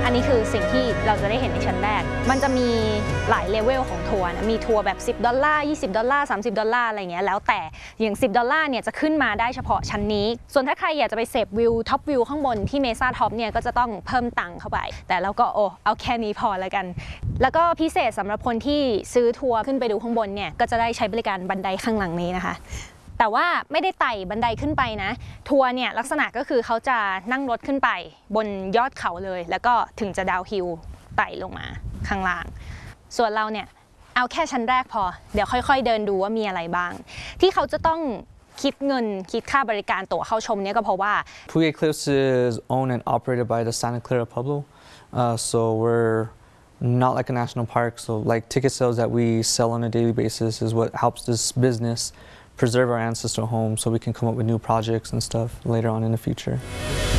อันนี้คือสิ่งที่เราจะได้เห็นในชั้นแรกมันจะมีหลายเลเวลของทัวร์นะมีทัวร์แบบ$10 $20 $30อะไรเงี้ยแล้วแต่อย่าง$10เนี่ยจะขึ้นมาได้เฉพาะชั้นนี้ส่วนถ้าใครอยากจะไปเสพวิวท็อปวิวข้างบนที่เมซ่าท็อปเนี่ยก็จะต้องเพิ่มตังค์เข้าไปแต่เราก็เอาแค่นี้พอแล้วกันแล้วก็พิเศษสำหรับคนที่ซื้อทัวร์ขึ้นไปดูข้างบนเนี่ยก็จะได้ใช้บริการบันไดข้างหลังนี้นะคะแต่ว่าไม่ได้ไต่บันไดขึ้นไปนะทัวร์เนี่ยลักษณะก็คือเขาจะนั่งรถขึ้นไปบนยอดเขาเลยแล้วก็ถึงจะดาวฮิลไต่ลงมาข้างล่างส่วนเราเนี่ยเอาแค่ชั้นแรกพอเดี๋ยวค่อยๆเดินดูว่ามีอะไรบ้างที่เขาจะต้องคิดเงินคิดค่าบริการตั๋วเข้าชมเนี่ยก็เพราะว่า Puget Cliffs is owned and operated by the Santa Clara Pueblo, so we're not like a national park. So like ticket sales that we sell on a daily basis is what helps this business preserve our ancestral home so we can come up with new projects and stuff later on in the future.